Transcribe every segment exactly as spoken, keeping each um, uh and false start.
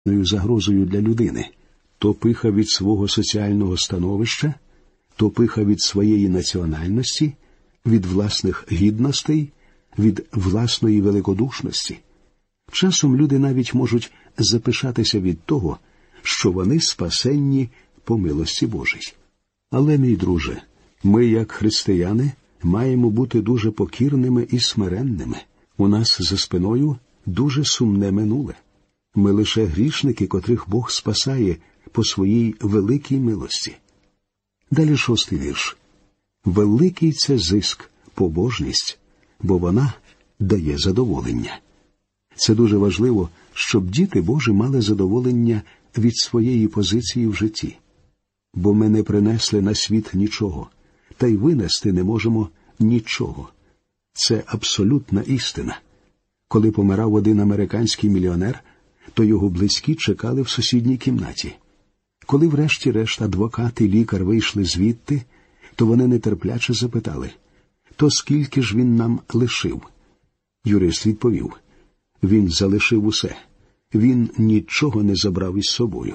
загрозою для людини. То пиха від свого соціального становища, то пиха від своєї національності, від власних гідностей, від власної великодушності. Часом люди навіть можуть запишатися від того, що вони спасенні по милості Божій. Але, мій друже, ми, як християни, маємо бути дуже покірними і смиренними. У нас за спиною дуже сумне минуле. Ми лише грішники, котрих Бог спасає по своїй великій милості. Далі шостий вірш. Великий це зиск, побожність, бо вона дає задоволення. Це дуже важливо, щоб діти Божі мали задоволення від своєї позиції в житті. Бо ми не принесли на світ нічого, та й винести не можемо нічого. Це абсолютна істина. Коли помирав один американський мільйонер, то його близькі чекали в сусідній кімнаті. Коли врешті-решт адвокат і лікар вийшли звідти, то вони нетерпляче запитали, то скільки ж він нам лишив? Юрист відповів, він залишив усе. Він нічого не забрав із собою.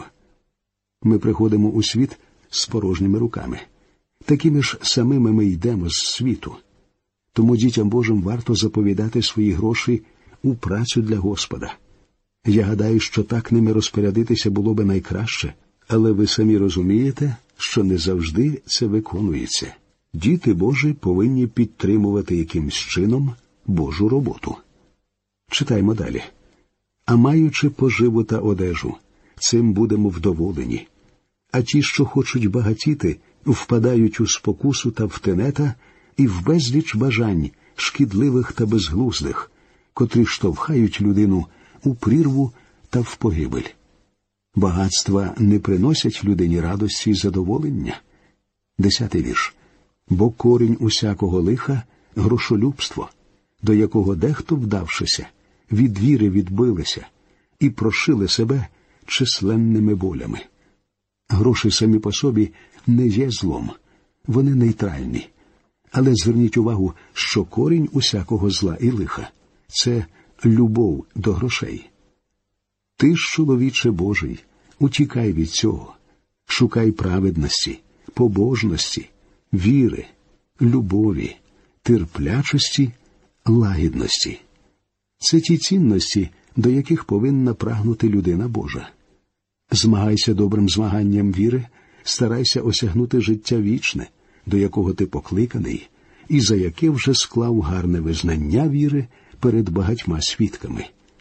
Ми приходимо у світ з порожніми руками. Такими ж самими ми йдемо з світу. Тому дітям Божим варто заповідати свої гроші у працю для Господа. Я гадаю, що так ними розпорядитися було би найкраще, але ви самі розумієте, що не завжди це виконується. Діти Божі повинні підтримувати якимсь чином Божу роботу. Читаймо далі. А маючи поживу та одежу, цим будемо вдоволені. А ті, що хочуть багатіти, впадають у спокусу та в тенета і в безліч бажань, шкідливих та безглуздих, котрі штовхають людину у прірву та в погибель. Багатства не приносять людині радості і задоволення. Десятий вірш. Бо корінь усякого лиха – грошолюбство, до якого дехто, вдавшися, від віри відбилися і прошили себе численними болями. Гроші самі по собі не є злом, вони нейтральні. Але зверніть увагу, що корінь усякого зла і лиха – це любов до грошей. Ти ж, чоловіче Божий, утікай від цього, шукай праведності, побожності, віри, любові, терплячості, лагідності. Це ті цінності, до яких повинна прагнути людина Божа. Змагайся добрим змаганням віри, старайся осягнути життя вічне, до якого ти покликаний, і за яке вже склав гарне визнання віри перед багатьма свідками.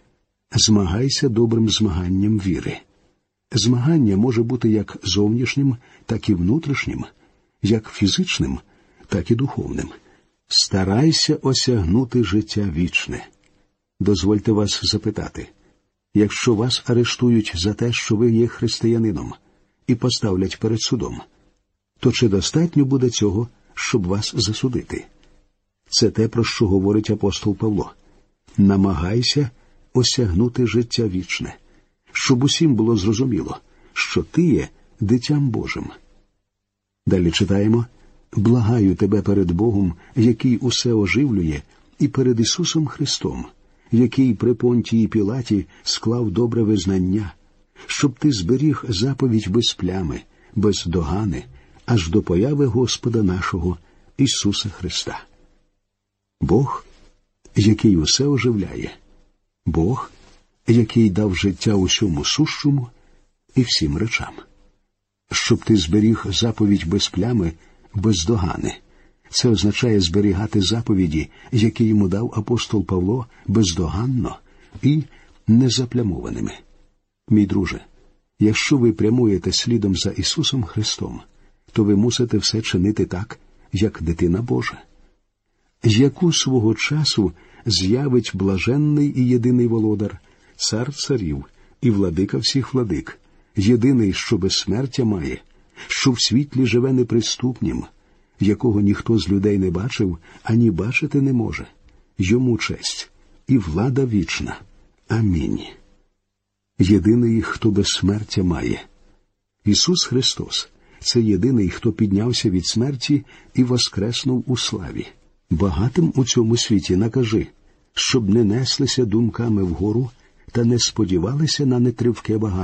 Змагайся добрим змаганням віри. Змагання може бути як зовнішнім, так і внутрішнім, як фізичним, так і духовним. Старайся осягнути життя вічне. Дозвольте вас запитати, якщо вас арештують за те, що ви є християнином, і поставлять перед судом, то чи достатньо буде цього, щоб вас засудити? Це те, про що говорить апостол Павло. Намагайся осягнути життя вічне, щоб усім було зрозуміло, що ти є дитям Божим. Далі читаємо. Благаю тебе перед Богом, який усе оживлює, і перед Ісусом Христом, який при Понтії Пілаті склав добре визнання, щоб ти зберіг заповідь без плями, без догани, аж до появи Господа нашого Ісуса Христа. Бог, який усе оживляє. Бог, який дав життя усьому сущому і всім речам. Щоб ти зберіг заповідь без плями, без догани. Це означає зберігати заповіді, які йому дав апостол Павло, бездоганно і незаплямованими. Мій друже, якщо ви прямуєте слідом за Ісусом Христом, то ви мусите все чинити так, як дитина Божа. Яку свого часу з'явить блаженний і єдиний володар, цар царів і владика всіх владик, єдиний, що безсмертя має, що в світлі живе неприступнім, якого ніхто з людей не бачив, ані бачити не може. Йому честь і влада вічна. Амінь. Єдиний, хто безсмертя має. Ісус Христос – це єдиний, хто піднявся від смерті і воскреснув у славі. Багатим у цьому світі накажи, щоб не неслися думками вгору та не сподівалися на нетривке багатство.